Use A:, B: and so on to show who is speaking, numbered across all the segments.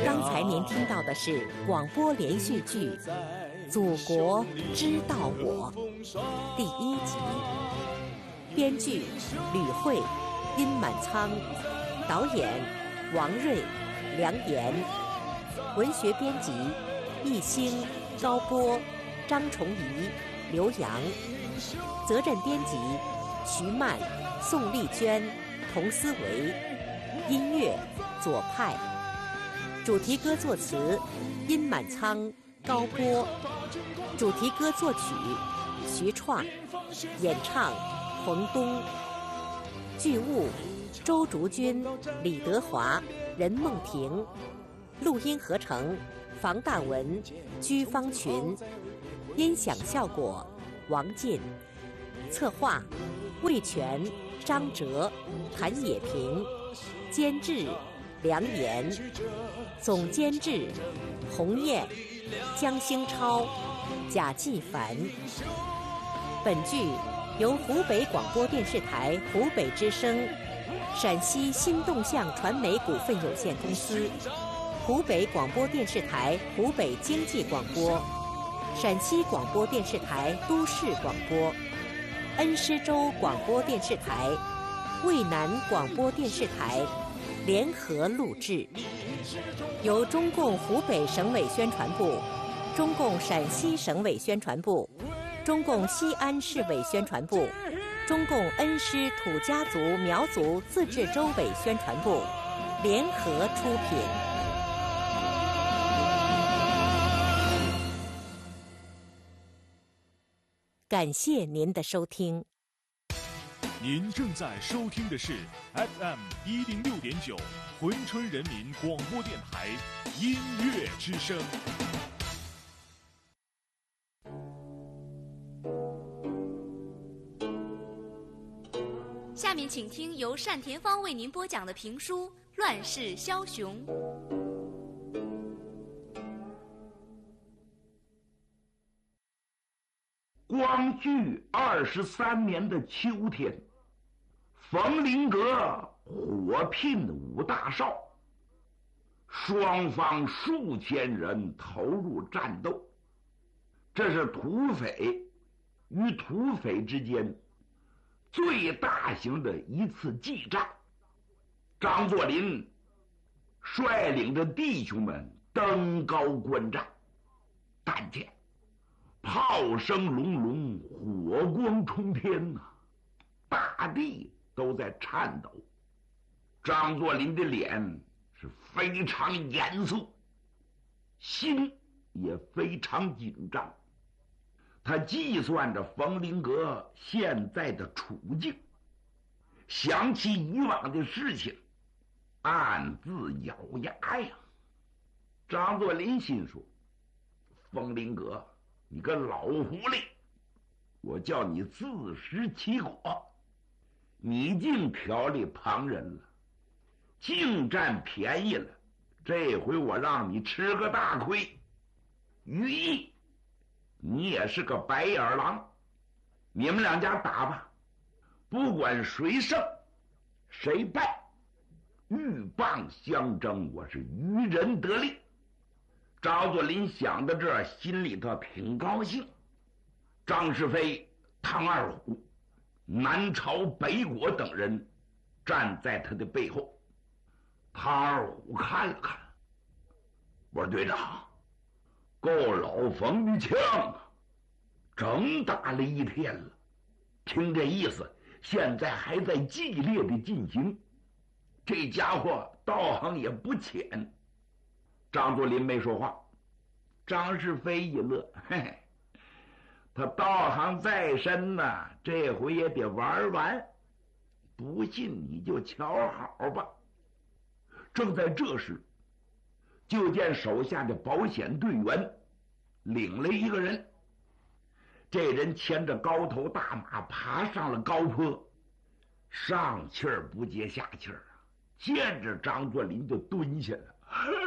A: 刚才您听到的是广播连续剧《祖国知道我》第1集，编剧吕慧、殷满仓，导演王瑞、梁岩，文学编辑易兴、高波、张崇仪、刘洋，责任编辑徐曼、宋丽娟、童思维，音乐左派，主题歌作词殷满仓、高波，主题歌作曲徐创，演唱冯东，剧务周竹君、李德华、任梦婷，录音合成房大文、居方群，音响效果王进，策划魏全、张哲、谭野平，监制梁岩，总监制洪燕、江兴超、贾继凡。本剧由湖北广播电视台湖北之声、陕西新动向传媒股份有限公司、湖北广播电视台湖北经济广播、陕西广播电视台都市广播、恩施州广播电视台、渭南广播电视台联合录制，由中共湖北省委宣传部、中共陕西省委宣传部、中共西安市委宣传部、中共恩施土家族苗族自治州委宣传部联合出品。感谢您的收听。
B: 您正在收听的是 FM106.9珲春人民广播电台音乐之声。
C: 下面请听由单田芳为您播讲的评书《乱世枭雄》。
D: 光绪23年的秋天，冯麟阁火聘5大少，双方数千人投入战斗。这是土匪与土匪之间最大型的一次激战。张作霖率领着弟兄们登高观战，但见炮声隆隆，火光冲天呐，大地都在颤抖。张作霖的脸是非常严肃，心也非常紧张。他计算着冯麟阁现在的处境，想起以往的事情，暗自咬牙呀。张作霖心说：冯麟阁，你个老狐狸，我叫你自食其果，你竟挑理旁人了，竟占便宜了，这回我让你吃个大亏。于毅，你也是个白眼狼，你们两家打吧，不管谁胜谁败，鹬蚌相争，我是渔人得利。张作霖想到这儿，心里头挺高兴。张世飞、唐二虎、南朝北果等人站在他的背后。唐二虎看了看，我说：队长，够老冯的枪啊，整打了1天了，听这意思，现在还在激烈的进行，这家伙道行也不浅。张作霖没说话。张世飞一乐，嘿嘿，他道行再深呐，这回也得玩完，不信你就瞧好吧。正在这时，就见手下的保险队员领了一个人，这人牵着高头大马爬上了高坡，上气儿不接下气儿，见着张作霖就蹲下了。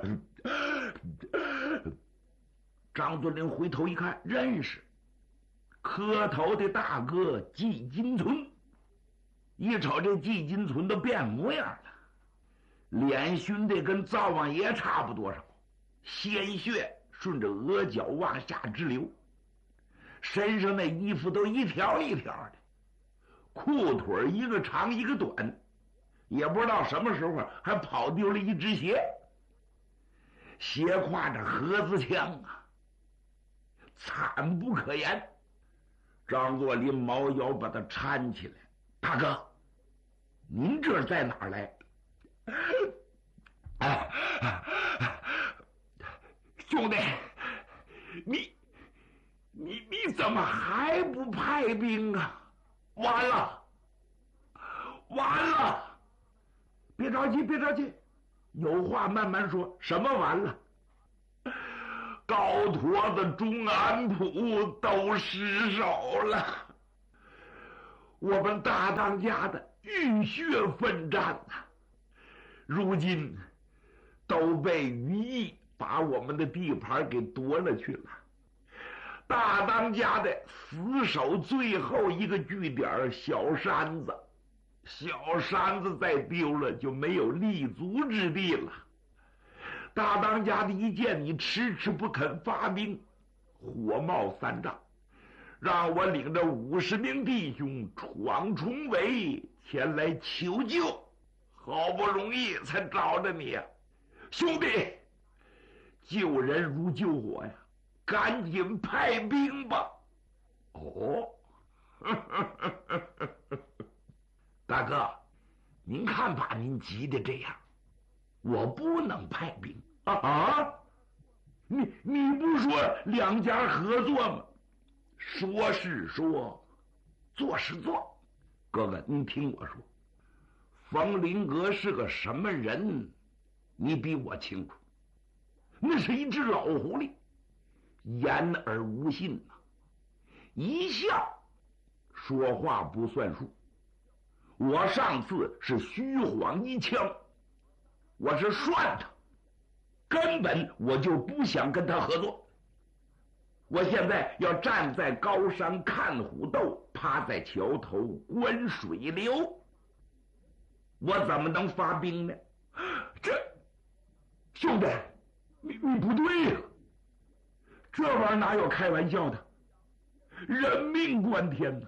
D: 张作霖回头一看，认识磕头的大哥季金存。一瞅这季金存都变模样了， 脸熏得跟灶王爷差不多少，鲜血顺着额角往下直流，身上那衣服都一条一条的，裤腿一个长一个短，也不知道什么时候还跑丢了一只鞋，斜挎着盒子枪啊，惨不可言。张作霖猫腰把他搀起来，大哥，您这在哪儿来？兄弟，你怎么还不派兵啊？完了，别着急，别着急，有话慢慢说。什么完了？高坨子、中安普都失手了，我们大当家的浴血奋战啊！如今都被于毅把我们的地盘给夺了去了。大当家的死守最后一个据点小山子，小山子再丢了就没有立足之地了。大当家的一见你迟迟不肯发兵，火冒三丈，让我领着50名弟兄闯重围前来求救，好不容易才找着你呀，兄弟，救人如救火呀，赶紧派兵吧。哦，大哥，您看把您急的这样，我不能派兵啊！你不说两家合作吗？说是说，做是做。哥哥，你听我说，冯林阁是个什么人，你比我清楚。那是一只老狐狸，言而无信呐，一笑说话不算数。我上次是虚晃一枪，我是涮他，根本我就不想跟他合作。我现在要站在高山看虎斗，趴在桥头观水流，我怎么能发兵呢？这兄弟，你不对呀，这玩意儿哪有开玩笑的？人命关天呐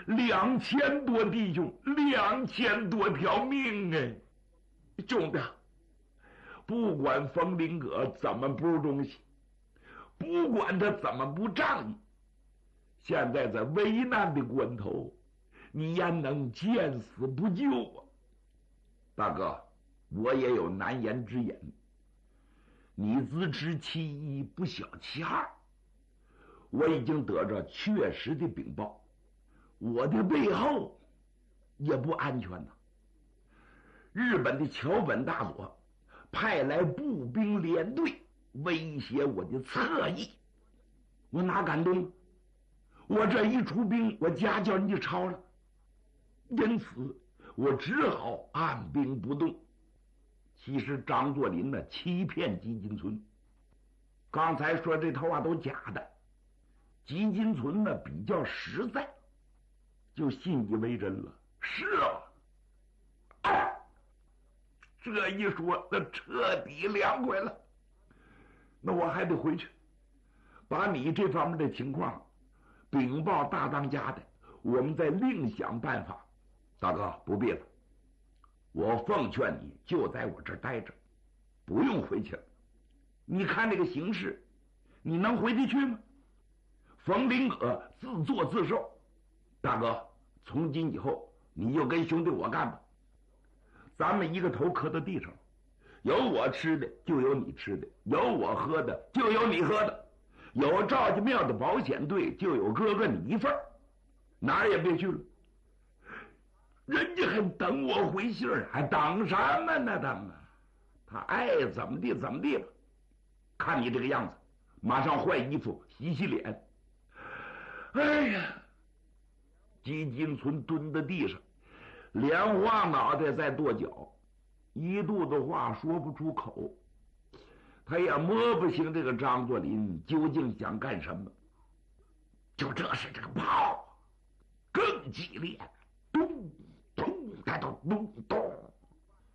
D: ，2000多弟兄，2000多条命哎！兄弟，不管冯林阁怎么不是东西，不管他怎么不仗义，现在在危难的关头，你焉能见死不救啊？大哥，我也有难言之隐。你自知其一，不晓其二。我已经得着确实的禀报，我的背后也不安全呐。日本的桥本大佐派来步兵连队威胁我的侧翼，我哪敢动？我这一出兵，我家教人就抄了，因此我只好按兵不动。其实张作霖呢，欺骗吉金村，刚才说这套话都假的。吉金村呢比较实在，就信以为真了。是啊，这一说那彻底凉快了。那我还得回去把你这方面的情况禀报大当家的，我们再另想办法。大哥不必了，我奉劝你就在我这儿待着，不用回去了。你看这个形势，你能回得去吗？冯林阁自作自受。大哥，从今以后你就跟兄弟我干吧，咱们一个头磕到地上，有我吃的就有你吃的，有我喝的就有你喝的，有赵家庙的保险队就有哥哥你一份，哪儿也别去了。人家还等我回信儿，还等什么呢？他爱怎么地怎么地吧。看你这个样子，马上换衣服洗洗脸。哎呀，吉金村蹲在地上，连晃脑袋在跺脚，一肚子话说不出口。他也摸不清这个张作霖究竟想干什么。就这时，这个炮更激烈，咚咚，他都咚咚，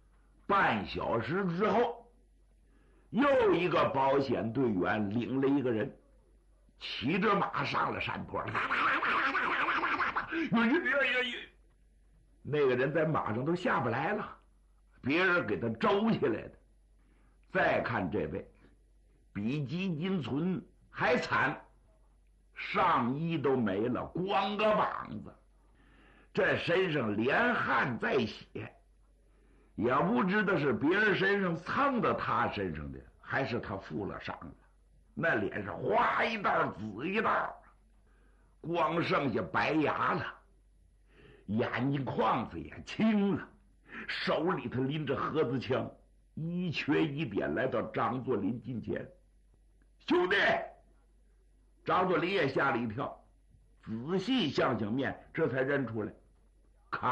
D: 半小时之后，又一个保险队员领了一个人，骑着马上了山坡。那个人在马上都下不来了，别人给他周起来的。再看这位，比吉金存还惨，上衣都没了，光个膀子，这身上连汗带血，也不知道是别人身上蹭到他身上的，还是他负了伤了。那脸上花一道紫一道，光剩下白牙了，眼睛眶子也青了，手里头拎着盒子枪，一瘸一点来到张作霖近前。兄弟，张作霖也吓了一跳，仔细相面，这才认出来，